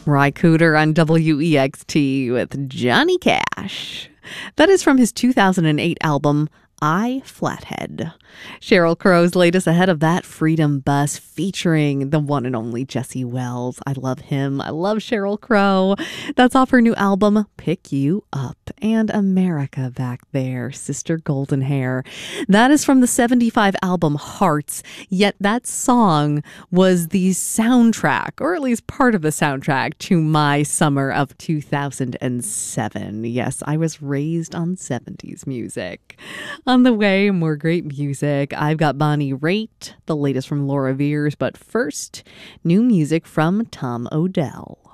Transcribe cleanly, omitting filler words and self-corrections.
Ry Cooder on WEXT with Johnny Cash. That is from his 2008 album, I Flathead. Sheryl Crow's latest ahead of that, Freedom Bus, featuring the one and only Jesse Wells. I love him. I love Sheryl Crow. That's off her new album, Pick You Up. And America back there, Sister Golden Hair. That is from the 75 album Hearts. Yet that song was the soundtrack, or at least part of the soundtrack, to my summer of 2007. Yes, I was raised on 70s music. On the way, more great music. I've got Bonnie Raitt, the latest from Laura Veirs, but first, new music from Tom Odell.